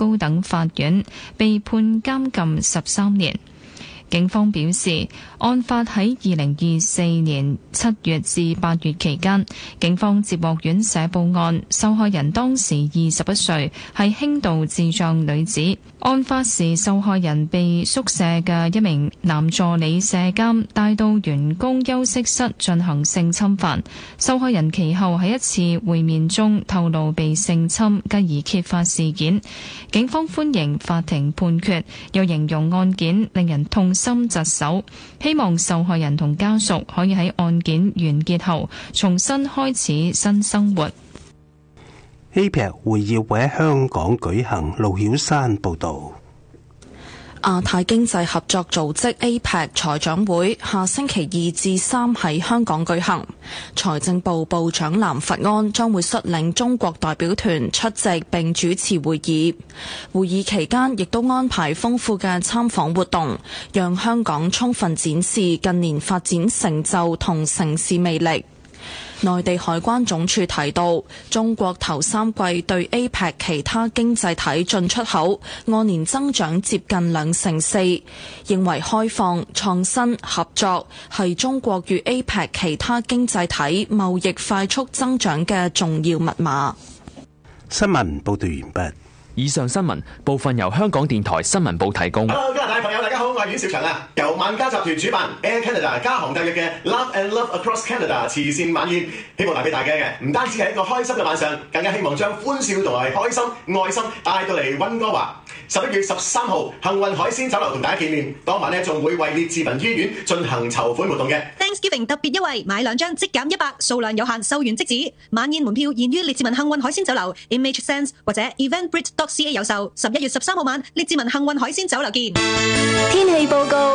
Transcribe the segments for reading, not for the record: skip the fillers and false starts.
高等法院，被判監禁13年。警方表示，案發喺2024年7月至8月期間，警方接獲院舍報案，受害人當時21歲，係輕度智障女子。案發時，受害人被宿舍嘅一名男助理舍監帶到員工休息室進行性侵犯。受害人其後喺一次會面中透露被性侵，繼而揭發事件。警方歡迎法庭判決，又形容案件令人痛心疾首，希望受害人同家屬可以喺案件完結後重新開始新生活。 APEC 會議會喺香港舉行，盧曉山報導。 亞太經濟合作組織 APEC 財長會下星期2至3喺香港舉行，財政部部長藍佛安將會率領中國代表團出席並主持會議。會議期間亦都安排豐富嘅參訪活動，讓香港充分展示近年發展成就同城市魅力。內地海關總署提到，中國頭3季對 APEC 其他經濟體進出口按年增長接近2%，認為開放、創新、合作係中國與 APEC 其他經濟體貿易快速增長嘅重要密碼。 新聞報道完畢。 以上新聞部分由香港電台新聞部提供。 Hello， 加拿大朋友，大家好，我係阮兆祥啊！由萬家集團主辦 Air Canada 加航特約嘅 Love and Love Across Canada 慈善晚宴，希望帶俾大家嘅唔單止係一個開心嘅晚上，更加希望將歡笑同埋開心、愛心帶到嚟溫哥華。11月13號，幸運海鮮酒樓同大家見面，當晚呢仲會為列治文醫院進行籌款活動嘅。 Thanksgiving 特別優惠，買2張即減100，數量有限，售完即止。晚宴門票現於列治文幸運海鮮酒樓 Image Sense 或者 Eventbrite.ca 有售。11月13號晚，列治文幸運海鮮酒樓見。 天氣報告。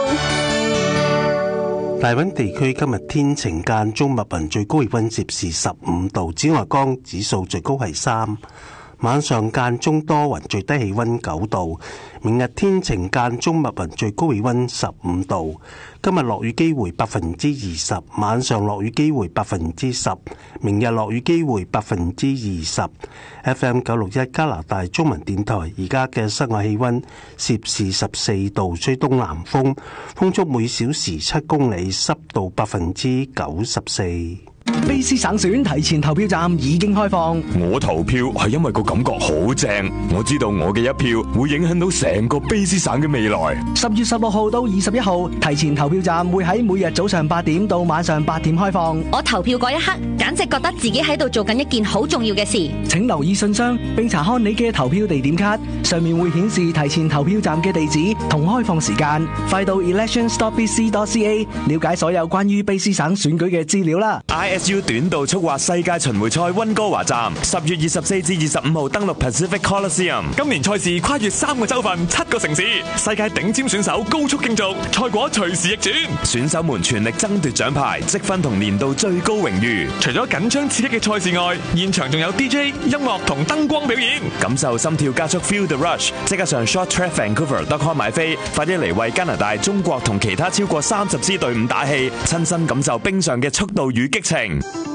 大溫地區今日天晴間中密雲，最高氣溫攝氏15度，紫外光指數最高係3。晚上間中多雲，最低氣溫9度。明日天晴間中密雲，最高氣溫15度。今日落雨機會20%，晚上落雨機會10%，明日落雨機會20%。FM 961加拿大中文電台，而家嘅室外氣溫攝氏14度，吹東南風，風速每小時7公里，濕度94%。 卑詩省選提前投票站已經開放。 我投票係因為個感覺好正，我知道我嘅一票會影響到成個卑詩省嘅未來。 10月16號到21號，提前投票站會喺每日早上8點到晚上8點開放。 我投票嗰一刻，簡直覺得自己喺度做緊一件好重要嘅事。 請留意信箱，並查看你嘅投票地點卡，上面會顯示提前投票站嘅地址同開放時間。快到 elections.bc.ca 了解所有關於卑詩省選舉嘅資料啦。 ISU 短道速滑世界巡迴賽溫哥華站10月24至25號登陸 Pacific Coliseum。 今年賽事跨越3個州份、7個城市，世界頂尖選手高速競逐，賽果隨時逆轉。 選手們全力爭奪獎牌、積分同年度最高榮譽。 除咗緊張刺激嘅賽事外，現場仲有 DJ、音樂同燈光表演， 感受心跳加速 Feel the Rush。即刻上 shorttrackvancouver.com 買飛，快啲嚟為加拿大、中國同其他超過30支隊伍打氣，親身感受冰上嘅速度與激情。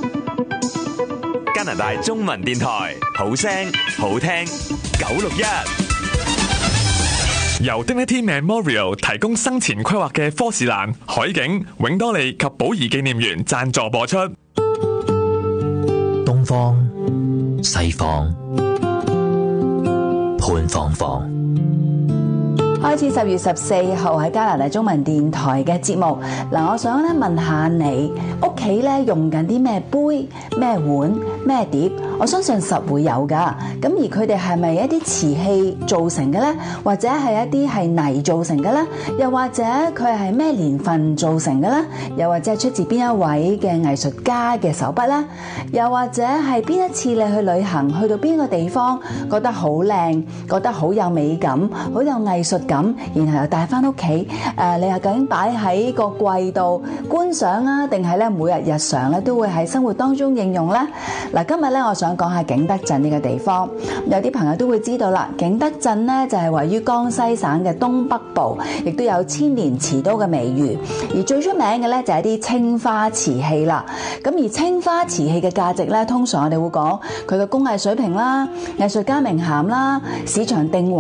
加拿大中文電台，好聲好聽961， 由 Dignity Memorial 提供生前規劃嘅科士蘭、海景、永多利及寶儀紀念園贊助播出。 東方、西方、潘芳芳。 開始10月14號喺加拿大中文電台嘅節目。嗱，我想咧問下你屋企咧用緊啲咩杯、咩碗、咩碟？我相信實會有噶。咁而佢哋係咪一啲瓷器造成嘅咧？或者係一啲係泥造成嘅咧？又或者佢係咩年份造成嘅咧？又或者係出自邊一位嘅藝術家嘅手筆咧？又或者係邊一次你去旅行去到邊個地方覺得好靚，覺得好有美感，好有藝術感，然後又帶翻屋企，你又究竟擺喺個櫃度觀賞啊，定係咧每日日常咧都會喺生活當中應用呢？嗱，今日咧我想講下景德鎮呢個地方，有啲朋友都會知道啦。景德鎮呢就係位於江西省嘅東北部，亦都有千年瓷都嘅美譽。而最出名嘅咧就係一啲青花瓷器啦。咁而青花瓷器嘅價值咧，通常我哋會講佢嘅工藝水平啦、藝術家名銜啦、市場定位